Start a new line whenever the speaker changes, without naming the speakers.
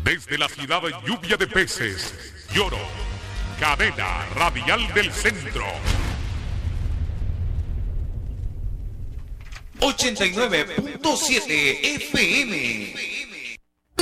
Desde la ciudad lluvia de peces, Lloro, cadena radial del centro.
89.7 FM.